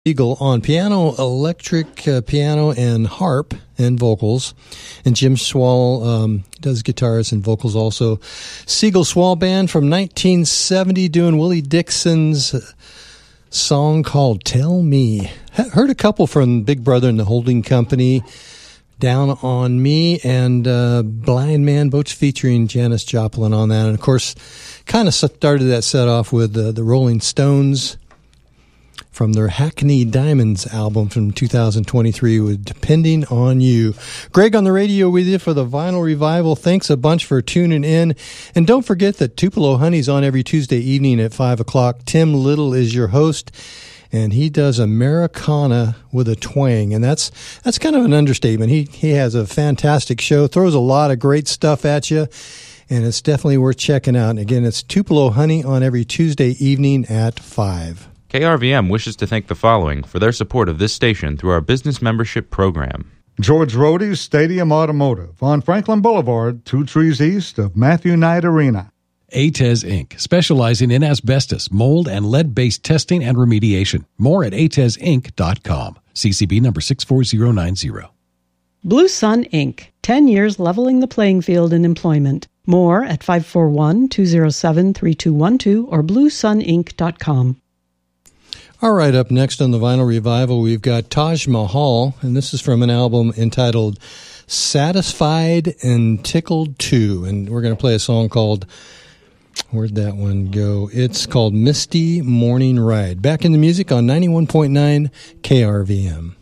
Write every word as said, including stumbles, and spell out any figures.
Eagle on piano, electric uh, piano, and harp and vocals. And Jim Swall um, does guitars and vocals also. Siegel Swall Band from nineteen seventy doing Willie Dixon's song called Tell Me. Heard a couple from Big Brother and the Holding Company, Down on Me, and uh, Blind Man, both featuring Janis Joplin on that. And of course, kind of started that set off with uh, the Rolling Stones from their Hackney Diamonds album from two thousand twenty-three with Depending on You. Greg on the radio with you for the Vinyl Revival. Thanks a bunch for tuning in. And don't forget that Tupelo Honey's on every Tuesday evening at five o'clock. Tim Little is your host, and he does Americana with a twang. And that's that's kind of an understatement. He, he has a fantastic show, throws a lot of great stuff at you, and it's definitely worth checking out. And again, it's Tupelo Honey on every Tuesday evening at five. K R V M wishes to thank the following for their support of this station through our business membership program. George Rohde's Stadium Automotive on Franklin Boulevard, two trees east of Matthew Knight Arena. A T E S Incorporated, specializing in asbestos, mold, and lead-based testing and remediation. More at A T E S inc dot com. C C B number six four zero nine zero. Blue Sun Incorporated. ten years leveling the playing field in employment. More at five four one, two zero seven, three two one two or blue sun inc dot com. All right, up next on the Vinyl Revival, we've got Taj Mahal, and this is from an album entitled Satisfied and Tickled Too. And we're going to play a song called, where'd that one go? It's called Misty Morning Ride. Back in the music on ninety-one point nine K R V M.